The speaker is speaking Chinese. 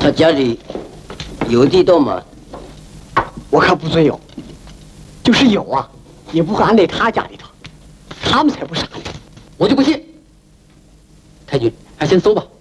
他家里有地洞吗？ 我可不准有。就是有啊，也不会安在他家里头。他们才不傻呢。 我就不信。太君，还先搜吧。